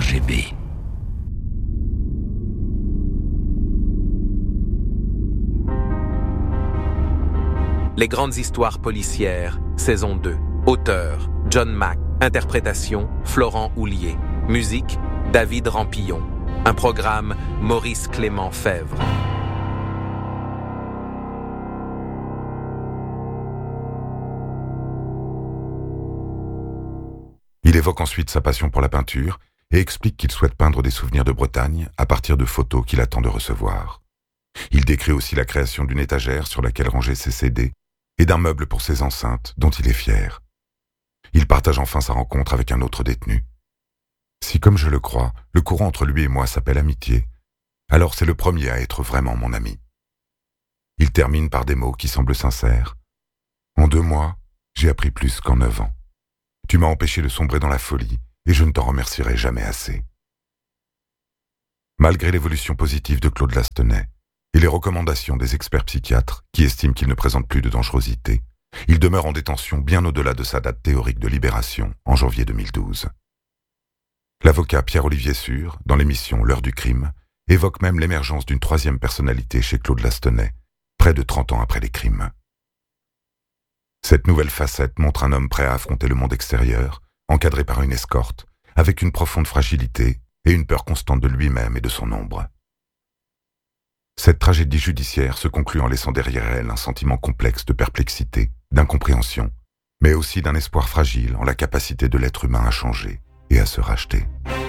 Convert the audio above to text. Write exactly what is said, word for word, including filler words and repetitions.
G B. Les grandes histoires policières, saison deux. Auteur, John Mack. Interprétation, Florent Houlier. Musique, David Rampillon. Un programme, Maurice Clément Fèvre. Il évoque ensuite sa passion pour la peinture et explique qu'il souhaite peindre des souvenirs de Bretagne à partir de photos qu'il attend de recevoir. Il décrit aussi la création d'une étagère sur laquelle ranger ses C D et d'un meuble pour ses enceintes dont il est fier. Il partage enfin sa rencontre avec un autre détenu. Si, comme je le crois, le courant entre lui et moi s'appelle amitié, alors c'est le premier à être vraiment mon ami. Il termine par des mots qui semblent sincères. En deux mois, j'ai appris plus qu'en neuf ans. Tu m'as empêché de sombrer dans la folie et je ne t'en remercierai jamais assez. Malgré l'évolution positive de Claude Lastenay et les recommandations des experts psychiatres qui estiment qu'il ne présente plus de dangerosité, il demeure en détention bien au-delà de sa date théorique de libération en janvier deux mille douze. L'avocat Pierre-Olivier Sûr, dans l'émission L'heure du crime, évoque même l'émergence d'une troisième personnalité chez Claude Lastenay, près de trente ans après les crimes. Cette nouvelle facette montre un homme prêt à affronter le monde extérieur, encadré par une escorte, avec une profonde fragilité et une peur constante de lui-même et de son ombre. Cette tragédie judiciaire se conclut en laissant derrière elle un sentiment complexe de perplexité, d'incompréhension, mais aussi d'un espoir fragile en la capacité de l'être humain à changer et à se racheter.